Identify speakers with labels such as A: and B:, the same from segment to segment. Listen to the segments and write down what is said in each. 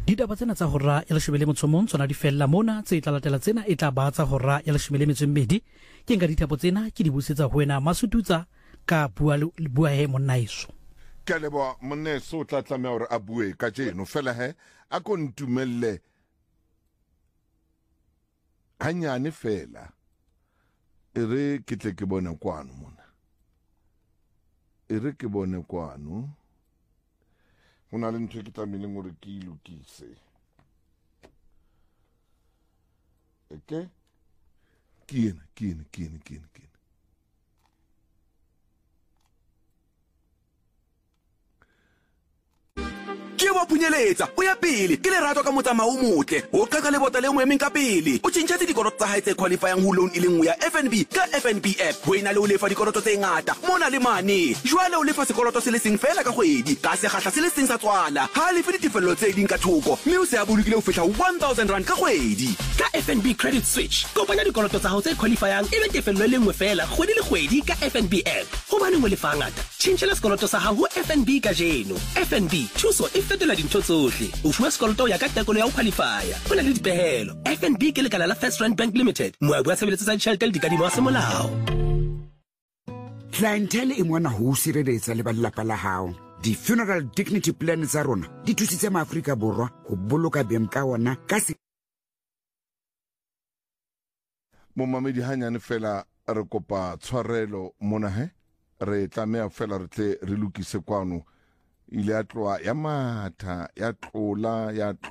A: Ditaba tsena tsa hora ya 11 tsona di fella mona tse tla latela tsena e tla ba tsa hora ya 12 ke nka dithapo tsena ke di busetsa ho wena Masututsa ka bua he monaiso
B: ka lebo monneso tla tlameha hore a bue ka jeno fela he a ko ntumelle hanyane fela ere ke tle ke bona kwano mona ere ke bone kwano hona le ntho ke tlamehile gore ke ilukise okay kene
C: ke wa punyeletsa o ya pele ke le rato ka motsamao o motle o qaka le bota le moemeng ka pele o tshintshetse dikoloto tsa hae tse qualifying ho loan ile nngwe ya FNB ka FNB app ho ina le o lefa dikoloto tse ngata mona le mane jwale o lefa sekoloto se le seng fela ka kgwedi ka sekgahla se le seng sa tswala ha le fe ditefello tse ding ka thoko mme o se a bolokile ho fihla 1000 rand ka kgwedi
D: ka FNB credit switch kopanya dikoloto tsa hao tse qualifying ebe tefello le nngwe fela kgwedi le kgwedi ka FNB app ho bane mo lefa ngata tshintshela sekoloto sa hao ho FNB ka jeno FNB thuso fetola dintho tsohle o fuwa sekoloto ya ka tekolo ya ho qualifya ho na le dipehelo FNB ke lekala la First Rand Bank Limited moabi wa tshebeletso tsa ditjhelete le dikadimo tsa molao
E: Clientele e mona ho sireletsa le ba lelapa la hao di-funeral dignity plan tsa rona di thusitse maAfrika Borwa ho boloka beng ka ona ka
B: Momamedi hanyane fela re kopa tshwarelo mona he re tlamea fela re tle re lokise kwano ile a tloa ya matha ya tlola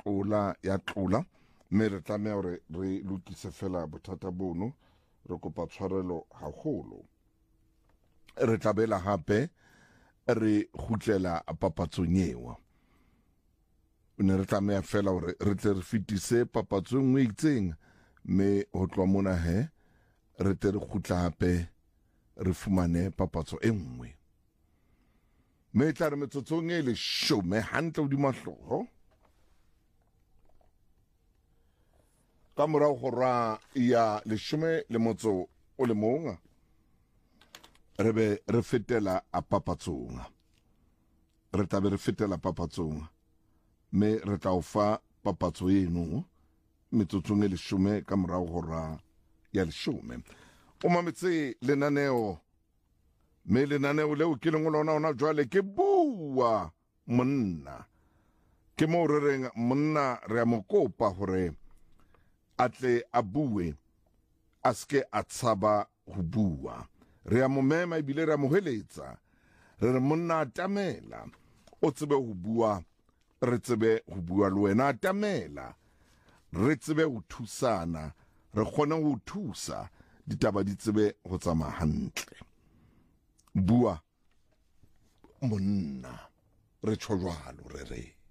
B: mme re tlamea hore re lokise fela bothata bono re kopa tshwarelo haholo re tlabela hape re khutlela papatsong ewa ne re tlamea fela hore re tle re fitise papatsong e itseng mme ho tloa mona he re tle re khutla hape re fumane papatso e nngwe mme tla re metsotsong e le shome hantle hodima hlooho ka morao hora ya leshome le motso o le mong re be re fetela a papatsong re tla be re fetela papatsong mme re tla o fa papatso eno metsotsong e leshome ka morao hora ya leshome o mametse lenaneo mme lenaneo leo ke lengwe lona ona jwale ke bua monna ke mo re reng monna re a mo kopa hore a tle a bue a ske a tshaba ho bua re a mo mema ebile re a mo heletsa re re monna a tamela o tsebe ho bua re tsebe ho bua le wena a tamela re tsebe ho thusana re kgone ho thusa ditaba di tsebe ho tsamaya hantle bua monna re tjho jwalo re re